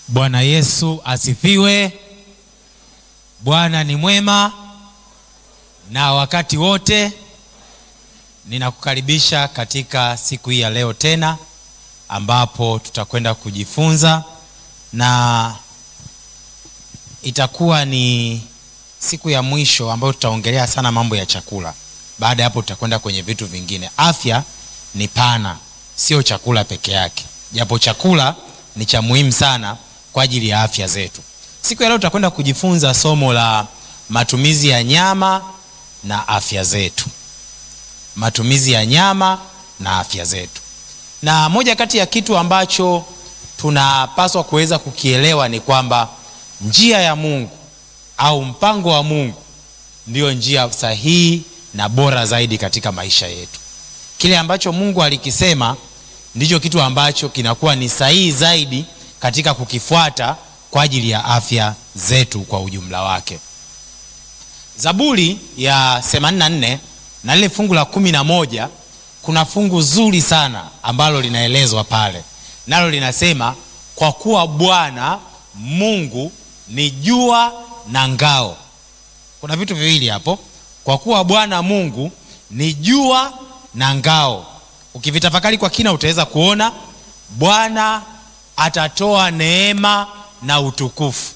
Bwana Yesu asifiwe. Bwana ni mwema na wakati wote. Ninakukaribisha katika siku hii ya leo tena, ambapo tutakwenda kujifunza, na itakuwa ni siku ya mwisho ambayo tutaongelea sana mambo ya chakula. Baada ya hapo tutakwenda kwenye vitu vingine. Afya ni pana, sio chakula peke yake, japo chakula ni cha muhimu sana kwa ajili ya afya zetu. Siku ya leo tutakwenda kujifunza somo la matumizi ya nyama na afya zetu. Matumizi ya nyama na afya zetu. Na moja kati ya kitu ambacho tunapaswa kuweza kukielewa ni kwamba njia ya Mungu au mpango wa Mungu ndio njia sahihi na bora zaidi katika maisha yetu. Kile ambacho Mungu alikisema ndicho kitu ambacho kinakuwa ni sahihi zaidi katika kukifuata kwa ajili ya afya zetu kwa ujumla wake. Zaburi ya 84 na lile fungu la 11, kuna fungu zuri sana ambalo linaelezwa pale. Nalo linasema, kwa kuwa Bwana Mungu ni jua na ngao. Kuna vitu viwili hapo. Kwa kuwa Bwana Mungu ni jua na ngao. Ukivitafakari kwa kina utaweza kuona Bwana atatoa neema na utukufu.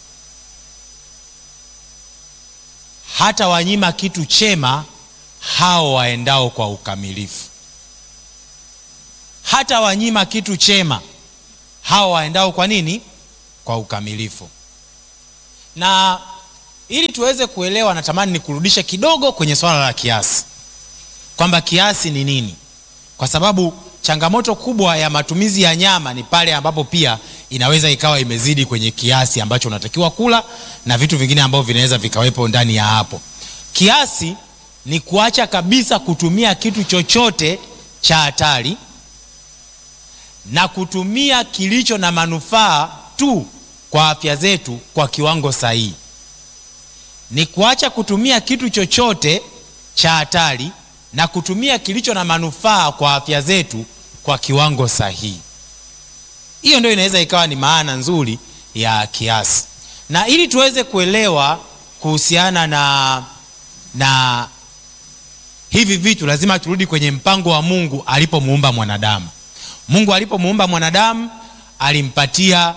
Hata wanyima kitu chema hao waendao kwa ukamilifu. Hata wanyima kitu chema hao waendao kwa nini? Kwa ukamilifu. Na ili tuweze kuelewa, natamani nikurudishe kidogo kwenye swala la kiasi, kwamba kiasi ni nini, kwa sababu changamoto kubwa ya matumizi ya nyama ni pale ambapo pia inaweza ikawa imezidi kwenye kiasi ambacho unatakiwa kula, na vitu vingine ambavyo vinaweza vikawepo ndani ya hapo. Kiasi ni kuacha kabisa kutumia kitu chochote cha hatari na kutumia kilicho na manufaa tu kwa afya zetu kwa kiwango sahihi. Ni kuacha kutumia kitu chochote cha hatari na kutumia kilicho na manufaa kwa afya zetu kwa kiwango sahihi. Hiyo ndio inaweza ikawa ni maana nzuri ya kiasi. Na ili tuweze kuelewa kuhusiana na hivi vitu, lazima turudi kwenye mpango wa Mungu alipomuumba mwanadamu. Mungu alipomuumba mwanadamu alimpatia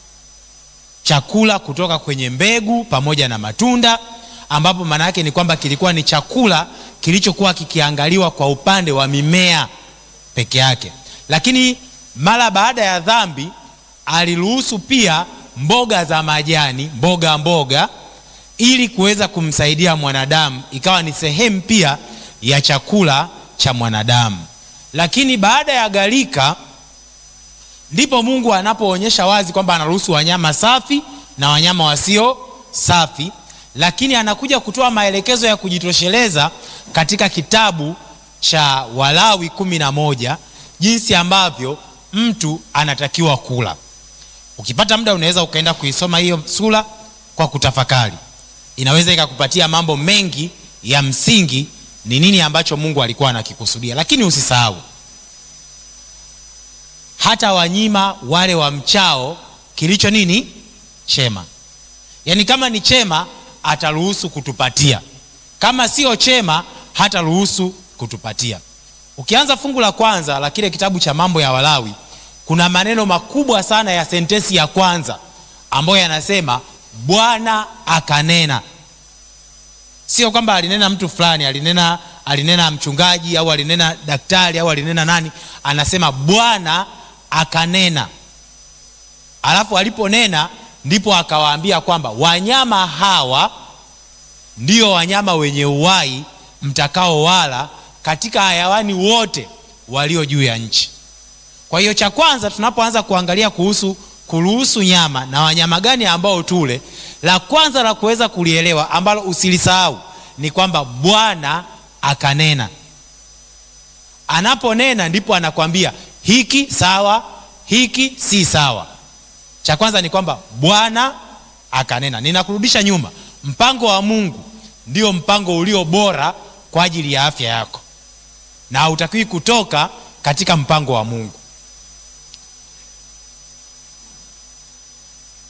chakula kutoka kwenye mbegu pamoja na matunda, ambapo maana yake ni kwamba kilikuwa ni chakula kilichokuwa kikiangaliwa kwa upande wa mimea peke yake. Lakini mara baada ya dhambi aliruhusu pia mboga za majani, mboga ili kuweza kumsaidia mwanadamu, ikawa ni sehemu pia ya chakula cha mwanadamu. Lakini baada ya gharika ndipo Mungu anapoonyesha wazi kwamba anaruhusu wanyama safi na wanyama wasio safi, lakini anakuja kutoa maelekezo ya kujitosheleza katika kitabu cha Walawi 11 jinsi ambavyo mtu anatakiwa kula. Ukipata muda unaweza ukaenda kuisoma hiyo sura kwa kutafakari. Inaweza ikakupatia mambo mengi ya msingi ni nini ambacho Mungu alikuwa anakikusudia. Lakini usisahau, hata wanyima wale wa mchao kilicho nini? Chema. Yaani kama ni chema ataruhusu kutupatia, kama sio chema hataruhusu kutupatia. Ukianza fungu la kwanza la kile kitabu cha Mambo ya Walawi, kuna maneno makubwa sana ya sentensi ya kwanza ambayo yanasema Bwana akanena. Sio kwamba alinena mtu fulani, alinena mchungaji au alinena daktari au alinena nani. Anasema Bwana akanena. Alafu aliponena ndipo akawaambia kwamba wanyama hawa ndio wanyama wenye uhai mtakao wala katika hayawani wote walio juu ya nchi. Kwa hiyo cha kwanza tunapoanza kuangalia kuruhusu nyama na wanyama gani ambao tule, la kwanza la kuweza kulielewa ambalo usilisahau ni kwamba Bwana akanena. Anaponena ndipo anakwambia hiki sawa, hiki si sawa. Cha kwanza ni kwamba Bwana akanena. Ninakurudisha nyuma. Mpango wa Mungu ndio mpango ulio bora kwa ajili ya afya yako, na hautakiwi kutoka katika mpango wa Mungu.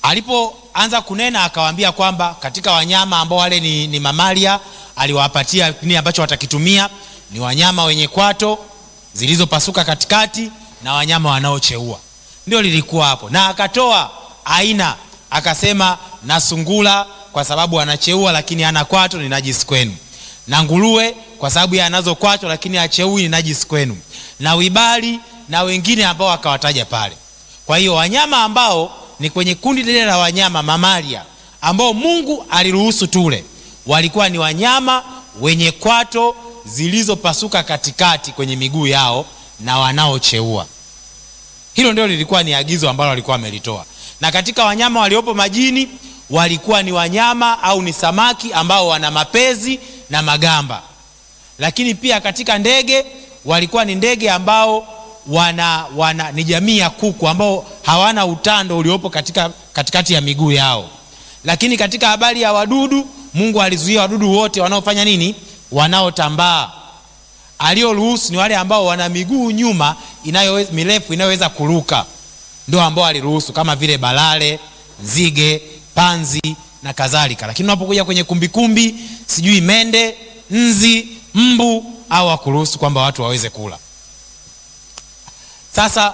Alipoanza kunena akawaambia kwamba katika wanyama ambao wale ni mamalia, aliwapatia nini ambacho watakitumia, ni wanyama wenye kwato zilizopasuka katikati na wanyama wanaocheua. Ndio lilikuwa hapo, na akatoa aina, akasema na sungura kwa sababu anacheua lakini hana kwato ni najisi kwenu, na nguruwe kwa sababu anazo kwato lakini acheui ni najisi kwenu, na wibali na wengine ambao akawataja pale. Kwa hiyo wanyama ambao ni kwenye kundi lile la wanyama mamalia ambao Mungu aliruhusu tule, walikuwa ni wanyama wenye kwato zilizopasuka katikati kwenye miguu yao na wanaocheua. Hilo ndio lilikuwa ni agizo ambalo walikuwa wamelitoa. Na katika wanyama waliopo majini walikuwa ni wanyama au ni samaki ambao wana mapezi na magamba. Lakini pia katika ndege walikuwa ni ndege ambao ni jamii ya kuku ambao hawana utando uliopo katikati ya miguu yao. Lakini katika habari ya wadudu, Mungu alizuia wadudu wote wanaofanya nini? Wanaotambaa. Alioruhusu ni wale ambao wana miguu nyuma mirefu inayoweza kuruka, ndio ambao aliruhusu, kama vile balale, nzige, panzi na kadhalika. Lakini unapokuja kwenye kumbikumbi, sijui mende, nzi, mbu, au hakuruhusu kwamba watu waweze kula. Sasa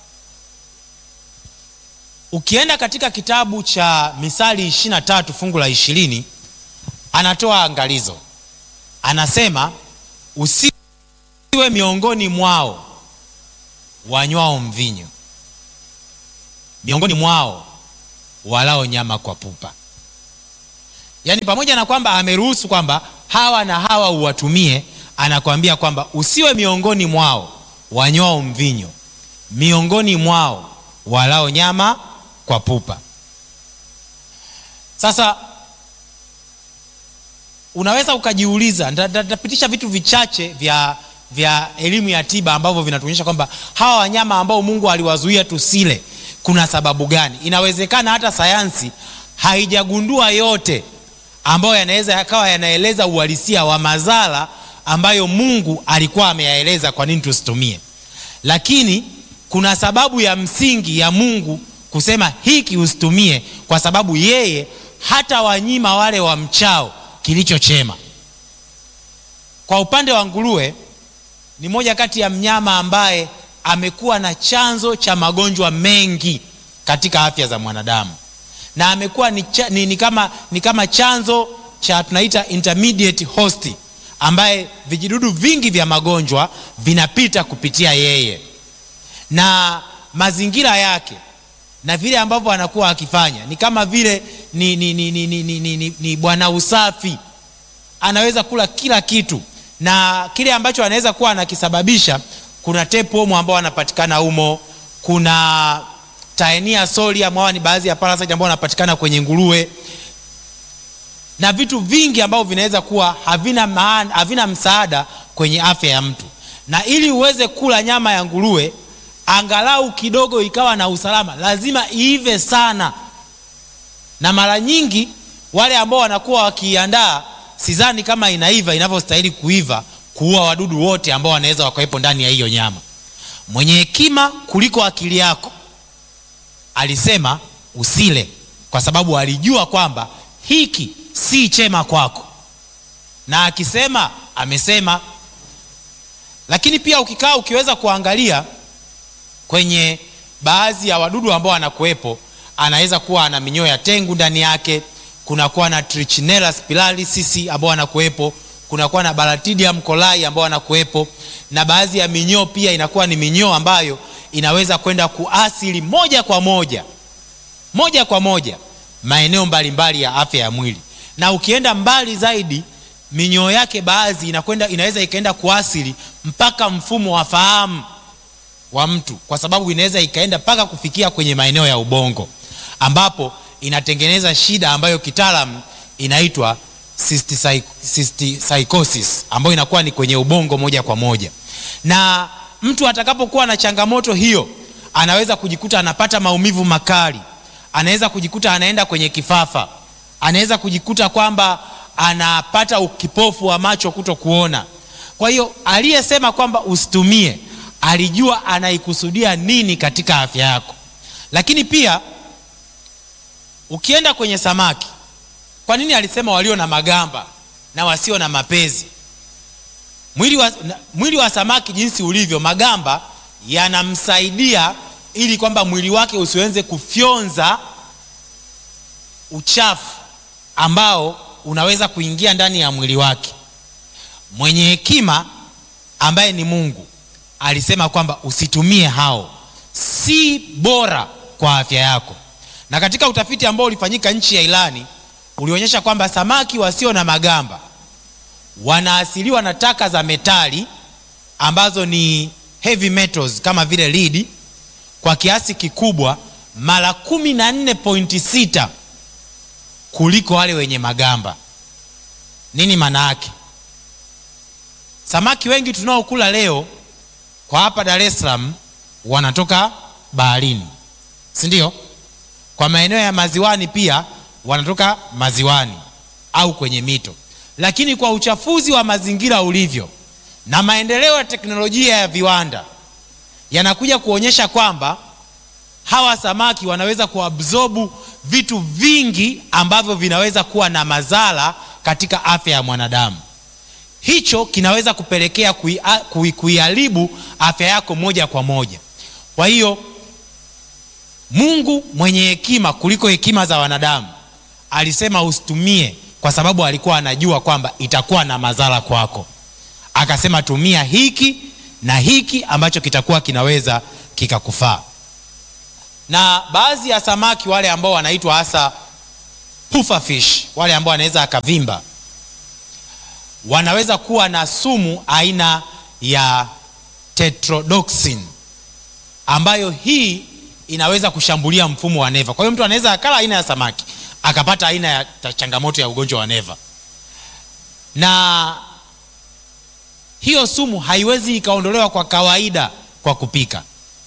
ukienda katika kitabu cha Misali 23 fungu la 20, anatoa angalizo. Anasema usiwe miongoni mwao wanywao mvinyo, miongoni mwao walao nyama kwa pupa. Yaani pamoja na kwamba ameruhusu kwamba hawa na hawa uwatumie, anakuambia kwamba usiwe miongoni mwao wanywao mvinyo, miongoni mwao walao nyama kwa pupa. Sasa unaweza ukajiuliza, nitapitisha vitu vichache vya elimu ya tiba ambavyo vinatuonyesha kwamba hawa wanyama ambao Mungu aliwazuia tusile, kuna sababu gani? Inawezekana hata sayansi haijagundua yote ambayo yanaweza yakawa yanaeleza uhalisia wa madhara ambayo Mungu alikuwa ameyaeleza kwa nini tusitumie. Lakini kuna sababu ya msingi ya Mungu kusema hiki usitumie, kwa sababu yeye hata wanyima wale wa mchao kilicho chema. Kwa upande wa nguruwe, ni moja kati ya mnyama ambaye amekuwa na chanzo cha mengi katika afya za mwanadamu, na amekuwa ni kama chanzo cha tunaita intermediate host, ambaye vijidudu vingi vya magonjwa vinapita kupitia yeye na mazingira yake na vile ambavyo anakuwa akifanya. Ni kama vile ni bwana usafi, anaweza kula kila kitu, na kile ambacho anaweza kuwa anakisababisha, kuna tapeworm ambao wanapatikana humo, kuna Taenia solium ambao ni baadhi ya parasite ambao wanapatikana kwenye nguruwe, na vitu vingi ambavyo vinaweza kuwa havina msaada kwenye afya ya mtu. Na ili uweze kula nyama ya nguruwe angalau kidogo ikawa na usalama, lazima iive sana. Na mara nyingi wale ambao wanakuwa wakiandaa, sidhani kama inaiva inavyostahili kuiva kuua wadudu wote ambao wanaweza wakawepo ndani ya hiyo nyama. Mwenye hekima kuliko akili yako alisema usile, kwa sababu alijua kwamba hiki si chema kwako, na akisema amesema. Lakini pia ukiweza kuangalia kwenye baadhi ya wadudu ambao wanakuwepo, anaweza kuwa ana minyoo ya tengu ndani yake, kuna kuwa na Trichinella spiralis ambao wanakuwepo, kuna kuwa na Baratidium coli ambao wanakuwepo, na baadhi ya minyoo pia inakuwa ni minyoo ambayo inaweza kwenda kuasili moja kwa moja maeneo mbalimbali ya afya ya mwili. Na ukienda mbali zaidi, minyoo yake baadhi inaweza ikaenda kuasili mpaka mfumo wa fahamu wa mtu, kwa sababu inaweza ikaenda mpaka kufikia kwenye maeneo ya ubongo, ambapo inatengeneza shida ambayo kitaalamu inaitwa cystopsychosis, ambayo inakuwa ni kwenye ubongo moja kwa moja. Na mtu atakapokuwa na changamoto hiyo, anaweza kujikuta anapata maumivu makali, anaweza kujikuta anaenda kwenye kifafa, anaweza kujikuta kwamba anapata ukipofu wa macho kutokuona. Kwa hiyo aliyesema kwamba usitumie alijua anaikusudia nini katika afya yako. Lakini pia Ukienda kwenye samaki, kwa nini alisema walio na magamba na wasio na mapezi? Mwili wa samaki jinsi ulivyo, magamba yanamsaidia ili kwamba mwili wake usiweze kufyonza uchafu ambao unaweza kuingia ndani ya mwili wake. Mwenye hekima ambaye ni Mungu alisema kwamba usitumie hao, si bora kwa afya yako. Na katika utafiti ambao ulifanyika nchi ya Irani ulionyesha kwamba samaki wasio na magamba wanaasiliwa na taka za metali ambazo ni heavy metals kama vile lead kwa kiasi kikubwa mara 14.6 kuliko wale wenye magamba. Nini maana yake? Samaki wengi tunaokula leo kwa hapa Dar es Salaam wanatoka baharini, si ndio? Kwa maeneo ya maziwani pia wanatoka maziwani au kwenye mito. Lakini kwa uchafuzi wa mazingira ulivyo na maendeleo ya teknolojia ya viwanda yanakuja kuonyesha kwamba hawa samaki wanaweza kuabsorbu vitu vingi ambavyo vinaweza kuwa na madhara katika afya ya mwanadamu. Hicho kinaweza kupelekea kuiharibu afya yako moja kwa moja. Kwa hiyo Mungu mwenye hekima kuliko hekima za wanadamu alisema usitumie, kwa sababu alikuwa anajua kwamba itakuwa na madhara kwako. Akasema tumia hiki na hiki ambacho kitakuwa kinaweza kikakufaa. Na baadhi ya samaki wale ambao wanaitwa hasa pufferfish, wale ambao wanaweza akavimba, wanaweza kuwa na sumu aina ya tetrodotoxin, ambayo hii inaweza kushambulia mfumo wa neva. Kwa hiyo mtu anaweza akala aina ya samaki akapata aina ya changamoto ya ugonjwa wa neva, na hiyo sumu haiwezi ikaondolewa kwa kawaida kwa kupika.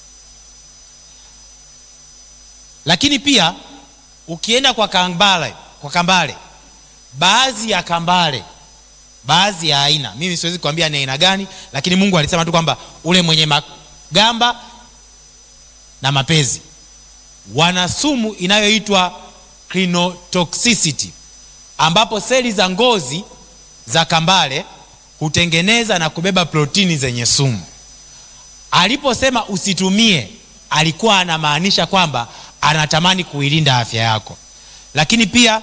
Lakini pia ukienda kwa kambale, baadhi ya kambale, baadhi ya aina, mimi siwezi kuambia ni aina gani, lakini Mungu alisema tu kwamba ule mwenye magamba na mapezi wana sumu inayoitwa crinotoxicity, ambapo seli za ngozi za kambale hutengeneza na kubeba protini zenye sumu. Aliposema usitumie, alikuwa anamaanisha kwamba anatamani kuilinda afya yako. Lakini pia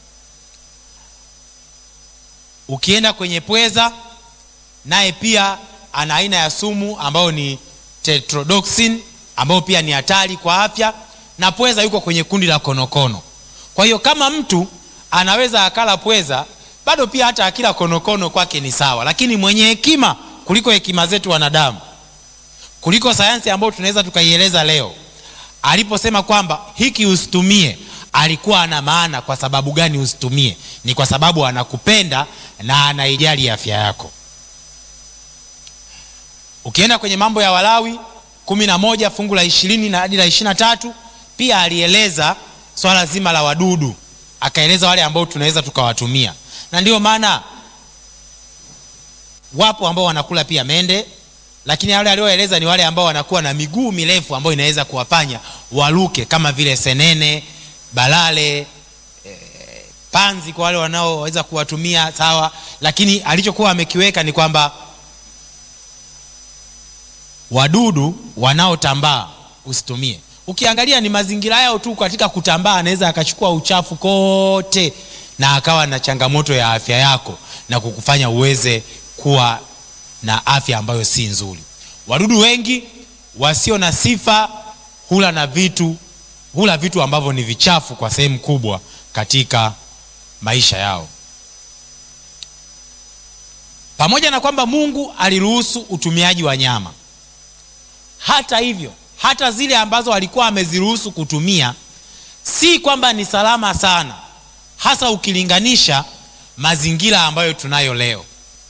ukienda kwenye pweza, naye pia ana aina ya sumu ambayo ni tetrodotoxin, ambayo pia ni hatari kwa afya, na pweza yuko kwenye kundi la konokono. Kwa hiyo kama mtu anaweza akala pweza, bado pia hata akila konokono kwake ni sawa. Lakini mwenye hekima kuliko hekima zetu wanadamu, kuliko sayansi ambayo tunaweza tukaieleza leo, aliposema kwamba hiki usitumie, alikuwa ana maana kwa sababu gani usitumie? Ni kwa sababu anakupenda na anaijali afya yako. Ukienda kwenye Mambo ya Walawi 11 fungu la 20 na hadi la 23, pia alieleza swala zima la wadudu, akaeleza wale ambao tunaweza tukawatumia. Na ndio maana wapo ambao wanakula pia mende, lakini wale alioeleza ni wale ambao wanakuwa na miguu mirefu ambayo inaweza kuwafanya waluke, kama vile senene, balale, panzi kwa wale wanaoweza kuwatumia, sawa. Lakini alichokuwa amekiweka ni kwamba wadudu wanaotambaa usitumie. Ukiangalia ni mazingira yao tu katika kutambaa, anaweza akachukua uchafu kote na akawa na changamoto ya afya yako na kukufanya uweze kuwa na afya ambayo si nzuri. Wadudu wengi wasio na sifa hula vitu ambavyo ni vichafu kwa sehemu kubwa katika maisha yao. Pamoja na kwamba Mungu aliruhusu utumiaji wa nyama, hata hivyo, hata zile ambazo alikuwa ameziruhusu kutumia, si kwamba ni salama sana, hasa ukilinganisha mazingira ambayo tunayo leo.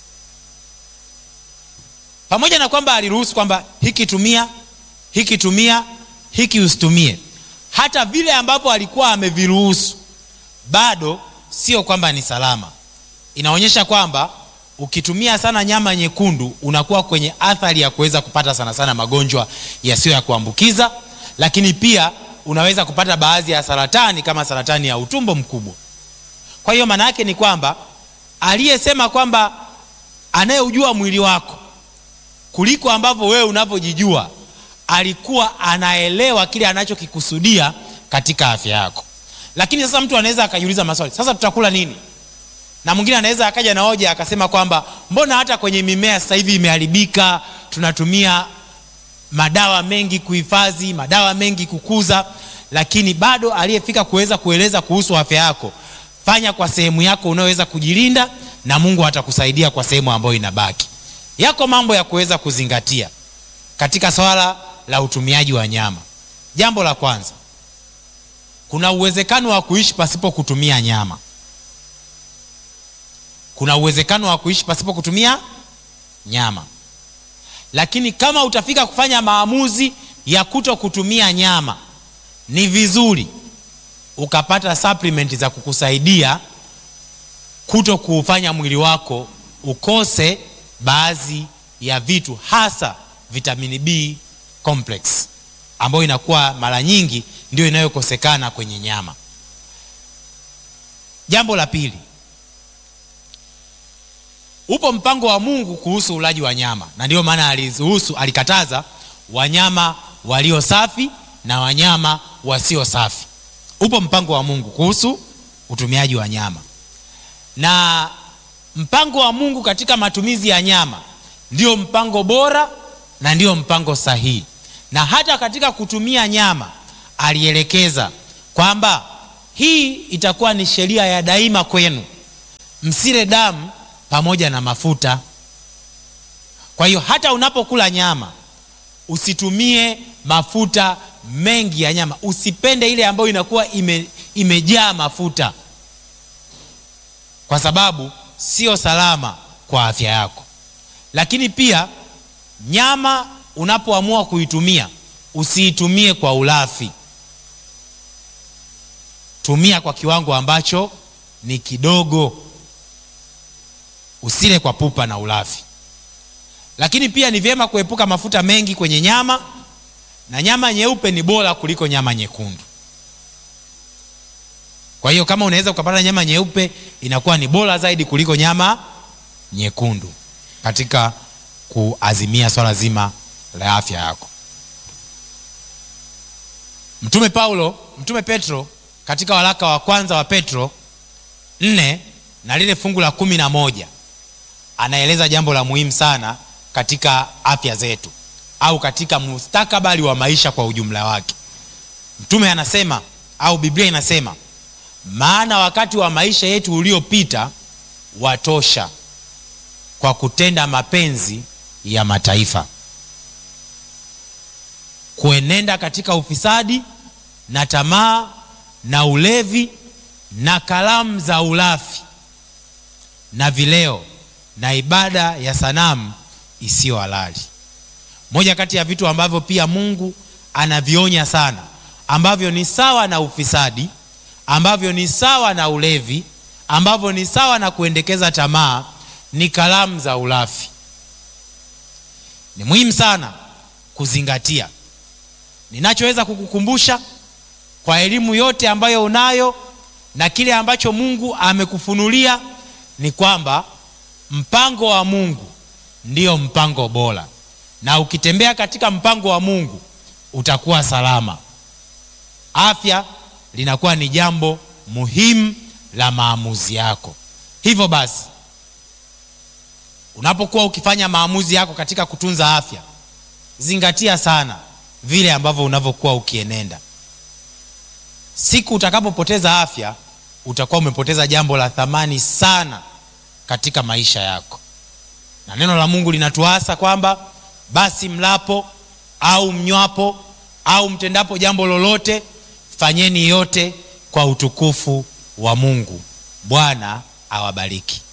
Pamoja na kwamba aliruhusu kwamba hiki tumia, hiki usitumie, hata vile ambapo alikuwa ameviruhusu, bado sio kwamba ni salama. Inaonyesha kwamba ukitumia sana nyama nyekundu unakuwa kwenye athari ya kuweza kupata sana magonjwa yasiyo ya kuambukiza, lakini pia unaweza kupata baadhi ya saratani kama saratani ya utumbo mkubwa. Kwa hiyo maana yake ni kwamba aliyesema kwamba anayeujua mwili wako kuliko ambavyo wewe unavyojijua, alikuwa anaelewa kile anachokikusudia katika afya yako. Lakini sasa mtu anaweza akajiuliza maswali, sasa tutakula nini? Na mwingine anaweza akaja na hoja akasema kwamba mbona hata kwenye mimea sasa hivi imeharibika, tunatumia madawa mengi kuhifadhi, madawa mengi kukuza. Lakini bado aliyefika kuweza kueleza kuhusu afya yako, fanya kwa sehemu yako unaweza kujilinda, na Mungu atakusaidia kwa sehemu ambayo inabaki. Yako mambo ya kuweza kuzingatia katika swala la utumiaji wa nyama. Jambo la kwanza, kuna uwezekano wa kuishi pasipo kutumia nyama. Kuna uwezekano wa kuishi pasipo kutumia nyama. Lakini kama utafika kufanya maamuzi ya kuto kutumia nyama, ni vizuri ukapata supplement za kukusaidia kuto kufanya mwili wako ukose baadhi ya vitu, hasa vitamini B complex ambayo inakuwa mara nyingi ndio inayokosekana kwenye nyama. Jambo la pili, upo mpango wa Mungu kuhusu ulaji wa nyama, na ndio maana alikataza wanyama walio safi na wanyama wasio safi. Upo mpango wa Mungu kuhusu utumiaji wa nyama, na mpango wa Mungu katika matumizi ya nyama ndio mpango bora na ndio mpango sahihi. Na hata katika kutumia nyama alielekeza kwamba hii itakuwa ni sheria ya daima kwenu, msile damu pamoja na mafuta. Kwa hiyo hata unapokula nyama usitumie mafuta mengi ya nyama. Usipende ile ambayo inakuwa imejaa mafuta, kwa sababu sio salama kwa afya yako. Lakini pia nyama unapoamua kuitumia, usiitumie kwa ulafi. Tumia kwa kiwango ambacho ni kidogo, usile kwa pupa na ulafi. Lakini pia ni vyema kuepuka mafuta mengi kwenye nyama, na nyama nyeupe ni bora kuliko nyama nyekundu. Kwa hiyo kama unaweza ukapata nyama nyeupe, inakuwa ni bora zaidi kuliko nyama nyekundu katika kuazimia swala zima la afya yako. Mtume Petro katika waraka wa kwanza wa Petro 4 na lile fungu la 11 anaeleza jambo la muhimu sana katika afya zetu au katika mustakabali wa maisha kwa ujumla wake. Mtume anasema, au Biblia inasema, maana wakati wa maisha yetu uliopita watosha kwa kutenda mapenzi ya mataifa, kuenenda katika ufisadi na tamaa na ulevi na kalamu za ulafi na vileo na ibada ya sanamu isiyo halali. Moja kati ya vitu ambavyo pia Mungu anavionya sana, ambavyo ni sawa na ufisadi, ambavyo ni sawa na ulevi, ambavyo ni sawa na kuendekeza tamaa, ni kalamu za ulafi. Ni muhimu sana kuzingatia. Ninachoweza kukukumbusha kwa elimu yote ambayo unayo na kile ambacho Mungu amekufunulia ni kwamba mpango wa Mungu ndio mpango bora, na ukitembea katika mpango wa Mungu utakuwa salama. Afya linakuwa ni jambo muhimu la maamuzi yako. Hivyo basi, unapokuwa ukifanya maamuzi yako katika kutunza afya, zingatia sana vile ambavyo unavyokuwa ukienenda. Siku utakapopoteza afya, utakuwa umepoteza jambo la thamani sana katika maisha yako. Na neno la Mungu linatuasa kwamba basi mlapo au mnywapo au mtendapo jambo lolote, fanyeni yote kwa utukufu wa Mungu. Bwana awabariki.